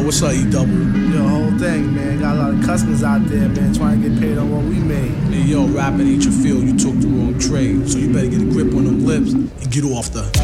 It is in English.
Yo, what's up, E-Double? Yo, whole thing, man. Got a lot of customers out there, man, trying to get paid on what we made. Hey, yo, rapping ain't your field. You took the wrong trade. So you better get a grip on them lips and get off the